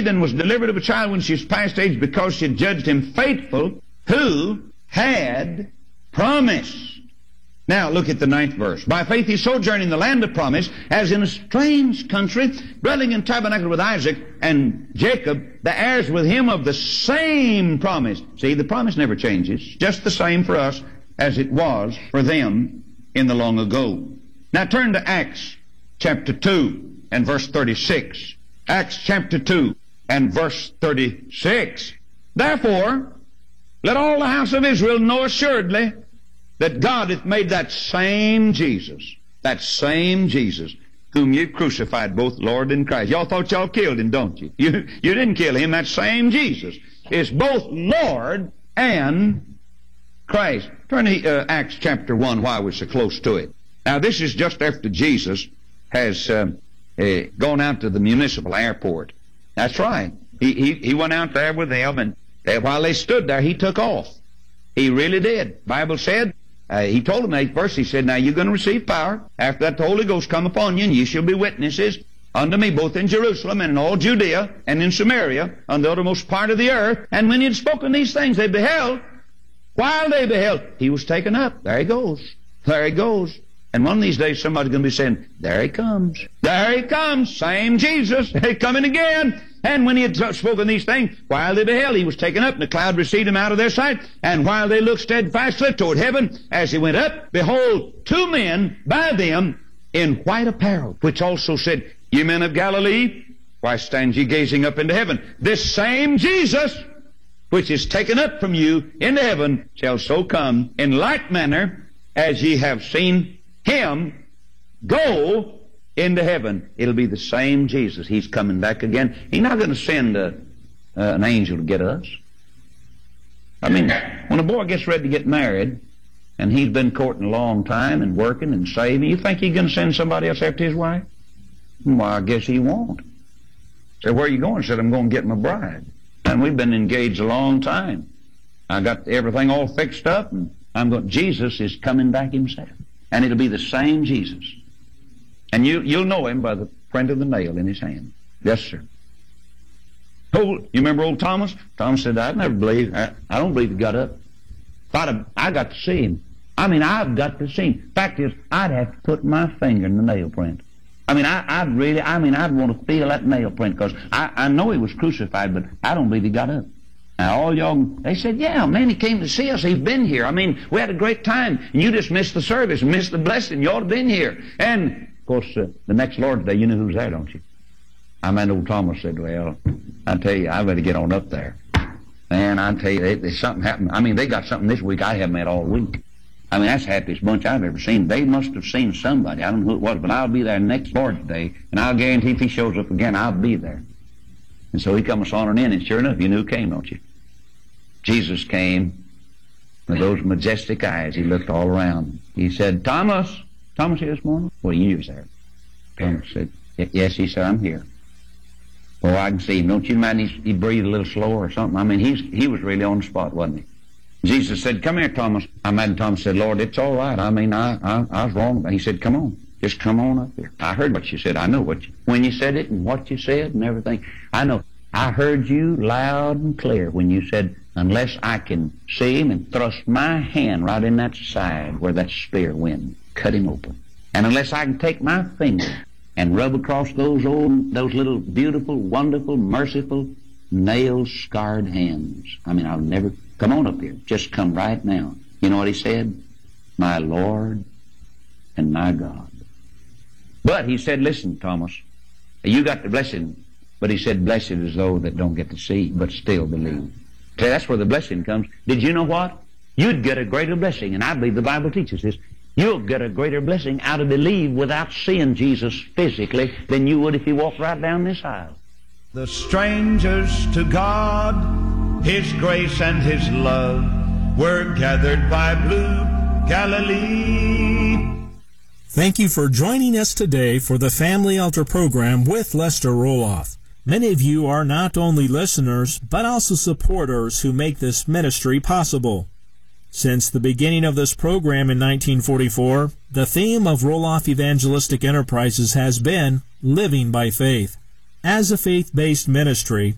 conceived and was delivered of a child when she was past age, because she had judged him faithful who had promised. Now look at the 9th verse. By faith he sojourned in the land of promise, as in a strange country, dwelling in tabernacle with Isaac and Jacob, the heirs with him of the same promise. See, the promise never changes. Just the same for us as it was for them in the long ago. Now turn to Acts chapter 2 and verse 36. Acts chapter 2 and verse 36. Therefore, let all the house of Israel know assuredly that God hath made that same Jesus, whom you crucified, both Lord and Christ. Y'all thought y'all killed him, don't you? You didn't kill him. That same Jesus is both Lord and Christ. Turn to Acts chapter 1 while we're so close to it. Now this is just after Jesus has gone out to the municipal airport. That's right. He went out there with them, and while they stood there, he took off. He really did. Bible said, he told them in 8th verse, he said, now you're going to receive power. After that the Holy Ghost come upon you, and you shall be witnesses unto me both in Jerusalem and in all Judea and in Samaria, on the uttermost part of the earth. And when he had spoken these things, they beheld. While they beheld, he was taken up. There he goes. There he goes. And one of these days somebody's going to be saying, there he comes. There he comes. Same Jesus. He's coming again. And when he had spoken these things, while they beheld, he was taken up, and the cloud received him out of their sight. And while they looked steadfastly toward heaven, as he went up, behold, 2 men by them in white apparel, which also said, Ye men of Galilee, why stand ye gazing up into heaven? This same Jesus, which is taken up from you into heaven, shall so come in like manner as ye have seen him go into heaven. It'll be the same Jesus. He's coming back again. He's not going to send an angel to get us. I mean, when a boy gets ready to get married, and he's been courting a long time and working and saving, you think he's going to send somebody else after his wife? Well, I guess he won't. Said, where are you going? Said, I'm going to get my bride. And we've been engaged a long time. I got everything all fixed up, and Jesus is coming back himself. And it'll be the same Jesus. And you'll know him by the print of the nail in his hand. Yes, sir. You remember old Thomas? Thomas said, I don't believe he got up. I got to see him. I mean, I've got to see him. Fact is, I'd have to put my finger in the nail print. I mean, I'd want to feel that nail print, because I know he was crucified, but I don't believe he got up. Now, all y'all, they said, yeah, man, he came to see us. He's been here. I mean, we had a great time. And you just missed the service, missed the blessing. You ought to have been here. And, of course, the next Lord's Day, you know who's there, don't you? I mean, old Thomas said, well, I tell you, I better get on up there. And I tell you, there's something happened. I mean, they got something this week I haven't had all week. I mean, that's the happiest bunch I've ever seen. They must have seen somebody. I don't know who it was, but I'll be there next Lord's Day, and I'll guarantee if he shows up again, I'll be there. And so he comes sauntering in, and sure enough, you knew who came, don't you? Jesus came with those majestic eyes. He looked all around. He said, Thomas here this morning? Well, you was there. Thomas said, yes, he said, I'm here. Oh, I can see him. Don't you mind he breathed a little slower or something? I mean, he was really on the spot, wasn't he? Jesus said, come here, Thomas. I imagine Thomas said, Lord, it's all right. I mean, I was wrong. He said, come on. Just come on up here. I heard what you said. I know when you said it and what you said and everything. I know. I heard you loud and clear when you said, unless I can see him and thrust my hand right in that side where that spear went, cut him open. And unless I can take my finger and rub across those little beautiful, wonderful, merciful, nail-scarred hands. I mean, I'll never... Come on up here. Just come right now. You know what he said? My Lord and my God. But he said, listen, Thomas, you got the blessing. But he said, blessed is those that don't get to see, but still believe. So that's where the blessing comes. Did you know what? You'd get a greater blessing, and I believe the Bible teaches this. You'll get a greater blessing out of believe without seeing Jesus physically than you would if you walked right down this aisle. The strangers to God, His grace and His love, were gathered by blue Galilee. Thank you for joining us today for the Family Altar program with Lester Roloff. Many of you are not only listeners, but also supporters who make this ministry possible. Since the beginning of this program in 1944, the theme of Roloff Evangelistic Enterprises has been Living by Faith. As a faith-based ministry,